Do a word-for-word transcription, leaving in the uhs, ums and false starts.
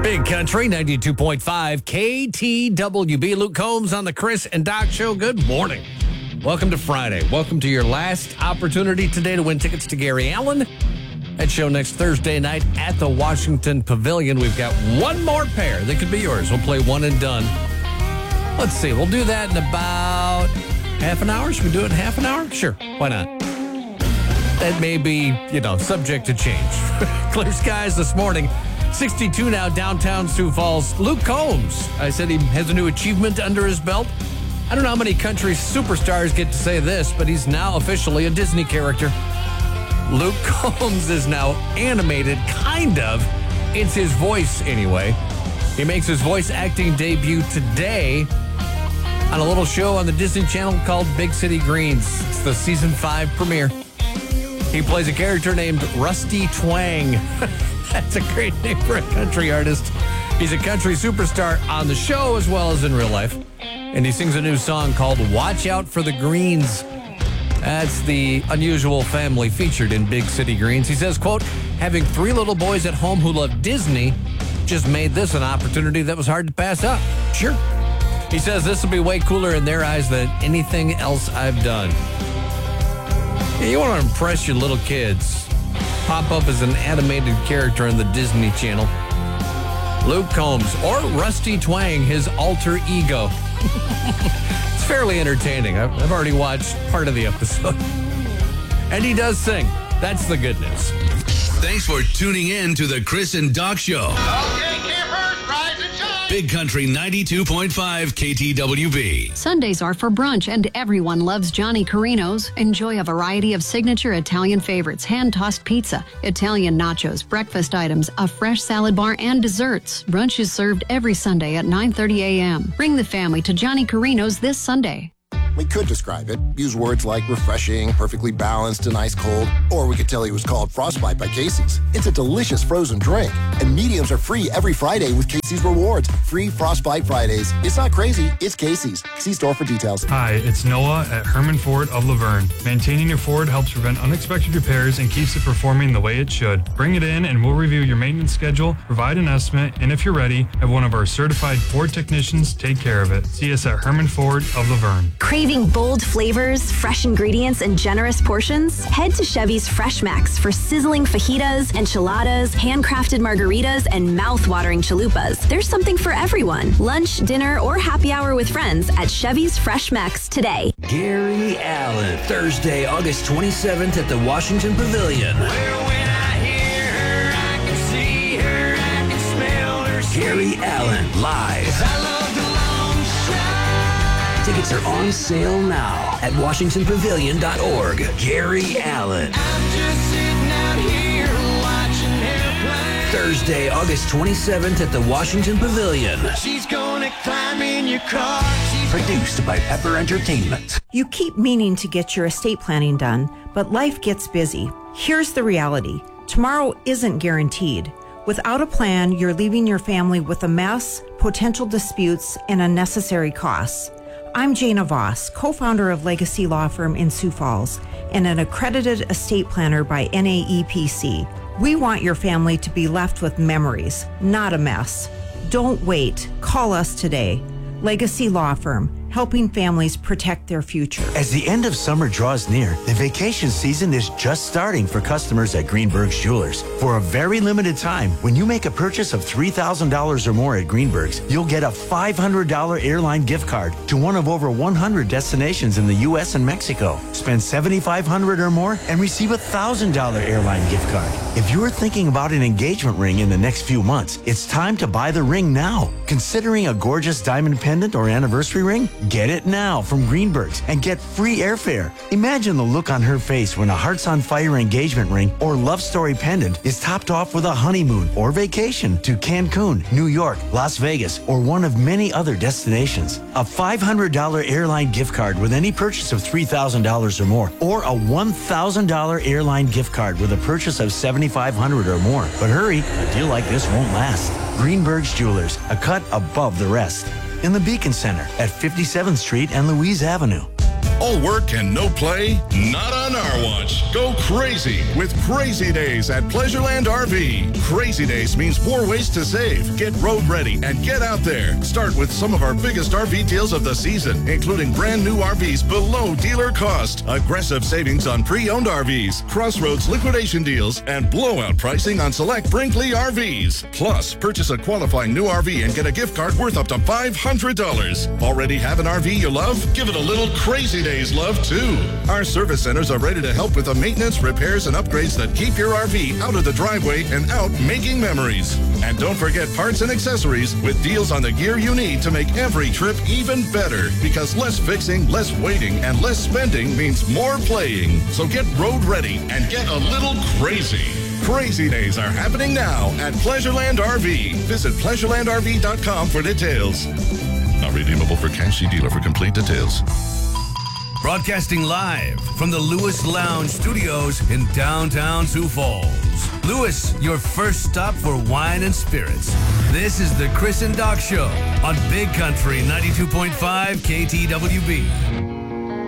Big Country, ninety-two point five K T W B. Luke Combs on the Chris and Doc Show. Good morning. Welcome to Friday. Welcome to your last opportunity today to win tickets to Gary Allan. That show next Thursday night at the Washington Pavilion. We've got one more pair that could be yours. We'll play one and done. Let's see. We'll do that in about half an hour. Should we do it in half an hour? Sure. Why not? That may be, you know, subject to change. Clear skies this morning. sixty-two now, downtown Sioux Falls. Luke Combs. I said he has a new achievement under his belt. I don't know how many country superstars get to say this, but he's now officially a Disney character. Luke Combs is now animated, kind of. It's his voice, anyway. He makes his voice acting debut today on a little show on the Disney Channel called Big City Greens. It's the season five premiere. He plays a character named Rusty Twang. That's a great name for a country artist. He's a country superstar on the show as well as in real life. And he sings a new song called Watch Out for the Greens. That's the unusual family featured in Big City Greens. He says, quote, having three little boys at home who love Disney just made this an opportunity that was hard to pass up. Sure. He says this will be way cooler in their eyes than anything else I've done. Yeah, you want to impress your little kids. Pop up as an animated character on the Disney Channel. Luke Combs, or Rusty Twang, his alter ego. It's fairly entertaining. I've, I've already watched part of the episode. And he does sing. That's the good news. Thanks for tuning in to the Chris and Doc Show. Okay, campers, rise and shine. Big Country ninety-two point five K T W B. Sundays are for brunch, and everyone loves Johnny Carino's. Enjoy a variety of signature Italian favorites, hand-tossed pizza, Italian nachos, breakfast items, a fresh salad bar, and desserts. Brunch is served every Sunday at nine thirty a.m. Bring the family to Johnny Carino's this Sunday. We could describe it, use words like refreshing, perfectly balanced, and ice cold, or we could tell you it was called Frostbite by Casey's. It's a delicious frozen drink, and mediums are free every Friday with Casey's Rewards. Free Frostbite Fridays. It's not crazy, it's Casey's. See store for details. Hi, it's Noah at Herman Ford of Laverne. Maintaining your Ford helps prevent unexpected repairs and keeps it performing the way it should. Bring it in and we'll review your maintenance schedule, provide an estimate, and if you're ready, have one of our certified Ford technicians take care of it. See us at Herman Ford of Laverne. Craving bold flavors, fresh ingredients, and generous portions? Head to Chevy's Fresh Max for sizzling fajitas, enchiladas, handcrafted margaritas, and mouth-watering chalupas. There's something for everyone. Lunch, dinner, or happy hour with friends at Chevy's Fresh Max today. Gary Allan, Thursday, August twenty-seventh at the Washington Pavilion. Well, when I hear her, I can see her, I can smell her. Gary Allan, live. I love the long shot. Tickets are on sale now at washington pavilion dot org. Gary Allan. I'm just sitting out here watching her play. Thursday, August twenty-seventh at the Washington Pavilion. She's gonna climb in your car. She's Produced by Pepper Entertainment. You keep meaning to get your estate planning done, but life gets busy. Here's the reality. Tomorrow isn't guaranteed. Without a plan, you're leaving your family with a mess, potential disputes, and unnecessary costs. I'm Jana Voss, co-founder of Legacy Law Firm in Sioux Falls and an accredited estate planner by N A E P C. We want your family to be left with memories, not a mess. Don't wait. Call us today. Legacy Law Firm, helping families protect their future. As the end of summer draws near, the vacation season is just starting for customers at Greenberg's Jewelers. For a very limited time, when you make a purchase of three thousand dollars or more at Greenberg's, you'll get a five hundred dollars airline gift card to one of over one hundred destinations in the U S and Mexico. Spend seven thousand five hundred dollars or more and receive a one thousand dollars airline gift card. If you're thinking about an engagement ring in the next few months, it's time to buy the ring now. Considering a gorgeous diamond pendant or anniversary ring? Get it now from Greenberg's and get free airfare. Imagine the look on her face when a Hearts on Fire engagement ring or love story pendant is topped off with a honeymoon or vacation to Cancun, New York, Las Vegas, or one of many other destinations. A five hundred dollars airline gift card with any purchase of three thousand dollars or more, or a one thousand dollars airline gift card with a purchase of seven thousand five hundred dollars or more. But hurry, a deal like this won't last. Greenberg's Jewelers, a cut above the rest. In the Beacon Center at fifty-seventh Street and Louise Avenue. All work and no play? Not on our watch. Go crazy with Crazy Days at Pleasureland R V. Crazy Days means more ways to save. Get road ready and get out there. Start with some of our biggest R V deals of the season, including brand new R Vs below dealer cost, aggressive savings on pre-owned R Vs, Crossroads liquidation deals, and blowout pricing on select Brinkley R Vs. Plus, purchase a qualifying new R V and get a gift card worth up to five hundred dollars. Already have an R V you love? Give it a little Crazy Days love too. Our service centers are ready to help with the maintenance, repairs, and upgrades that keep your R V out of the driveway and out making memories. And don't forget parts and accessories with deals on the gear you need to make every trip even better, because less fixing, less waiting, and less spending means more playing. So get road ready and get a little crazy. Crazy Days are happening now at Pleasureland R V. Visit pleasureland r v dot com for details. Not redeemable for cash. See dealer for complete details. Broadcasting live from the Lewis Lounge Studios in downtown Sioux Falls. Lewis, your first stop for wine and spirits. This is the Chris and Doc Show on Big Country ninety-two point five K T W B.